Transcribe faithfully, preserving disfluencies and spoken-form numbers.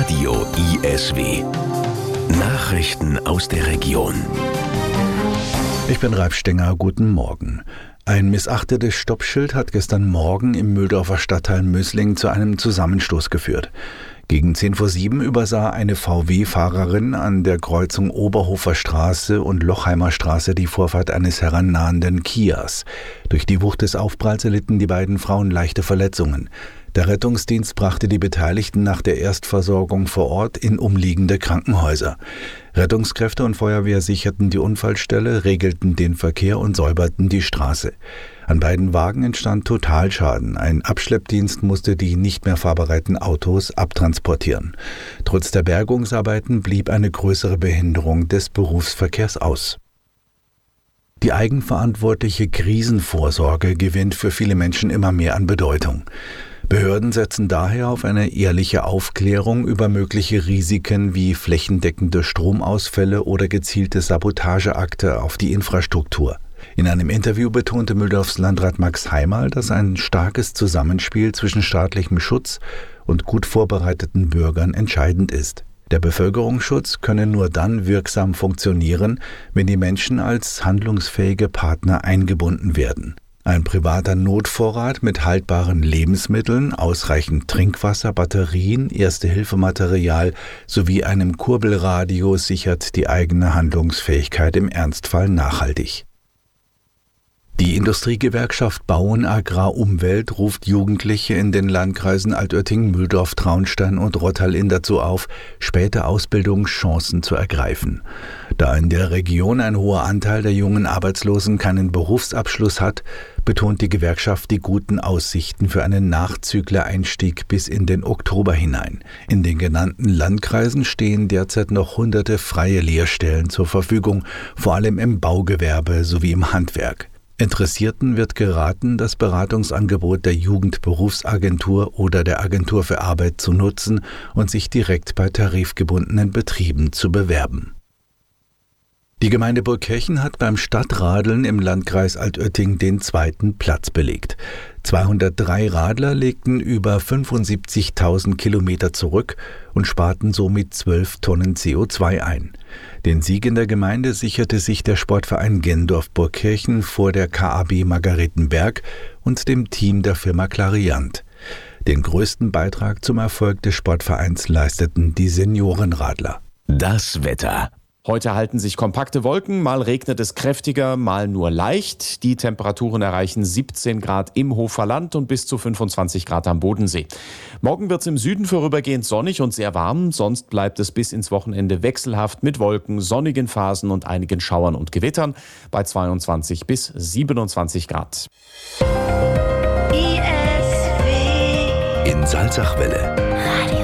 Radio I S W. Nachrichten aus der Region. Ich bin Ralf Stenger, guten Morgen. Ein missachtetes Stoppschild hat gestern Morgen im Mühldorfer Stadtteil Mösling zu einem Zusammenstoß geführt. Gegen zehn vor sieben übersah eine V W-Fahrerin an der Kreuzung Oberhofer Straße und Lochheimer Straße die Vorfahrt eines herannahenden Kias. Durch die Wucht des Aufpralls erlitten die beiden Frauen leichte Verletzungen. Der Rettungsdienst brachte die Beteiligten nach der Erstversorgung vor Ort in umliegende Krankenhäuser. Rettungskräfte und Feuerwehr sicherten die Unfallstelle, regelten den Verkehr und säuberten die Straße. An beiden Wagen entstand Totalschaden. Ein Abschleppdienst musste die nicht mehr fahrbereiten Autos abtransportieren. Trotz der Bergungsarbeiten blieb eine größere Behinderung des Berufsverkehrs aus. Die eigenverantwortliche Krisenvorsorge gewinnt für viele Menschen immer mehr an Bedeutung. Behörden setzen daher auf eine ehrliche Aufklärung über mögliche Risiken wie flächendeckende Stromausfälle oder gezielte Sabotageakte auf die Infrastruktur. In einem Interview betonte Mühldorfs Landrat Max Heimal, dass ein starkes Zusammenspiel zwischen staatlichem Schutz und gut vorbereiteten Bürgern entscheidend ist. Der Bevölkerungsschutz könne nur dann wirksam funktionieren, wenn die Menschen als handlungsfähige Partner eingebunden werden. Ein privater Notvorrat mit haltbaren Lebensmitteln, ausreichend Trinkwasser, Batterien, Erste-Hilfe-Material sowie einem Kurbelradio sichert die eigene Handlungsfähigkeit im Ernstfall nachhaltig. Die Industriegewerkschaft Bauen Agrar Umwelt ruft Jugendliche in den Landkreisen Altötting, Mühldorf, Traunstein und Rottal-Inn dazu auf, späte Ausbildungschancen zu ergreifen. Da in der Region ein hoher Anteil der jungen Arbeitslosen keinen Berufsabschluss hat, betont die Gewerkschaft die guten Aussichten für einen Nachzüglereinstieg bis in den Oktober hinein. In den genannten Landkreisen stehen derzeit noch hunderte freie Lehrstellen zur Verfügung, vor allem im Baugewerbe sowie im Handwerk. Interessierten wird geraten, das Beratungsangebot der Jugendberufsagentur oder der Agentur für Arbeit zu nutzen und sich direkt bei tarifgebundenen Betrieben zu bewerben. Die Gemeinde Burgkirchen hat beim Stadtradeln im Landkreis Altötting den zweiten Platz belegt. zweihundertdrei Radler legten über fünfundsiebzigtausend Kilometer zurück und sparten somit zwölf Tonnen C O zwei ein. Den Sieg in der Gemeinde sicherte sich der Sportverein Gendorf Burgkirchen vor der K A B Margaretenberg und dem Team der Firma Clariant. Den größten Beitrag zum Erfolg des Sportvereins leisteten die Seniorenradler. Das Wetter. Heute halten sich kompakte Wolken, mal regnet es kräftiger, mal nur leicht. Die Temperaturen erreichen siebzehn Grad im Hoferland und bis zu fünfundzwanzig Grad am Bodensee. Morgen wird es im Süden vorübergehend sonnig und sehr warm, sonst bleibt es bis ins Wochenende wechselhaft mit Wolken, sonnigen Phasen und einigen Schauern und Gewittern bei zweiundzwanzig bis siebenundzwanzig Grad. I S W in Salzachwelle. Radio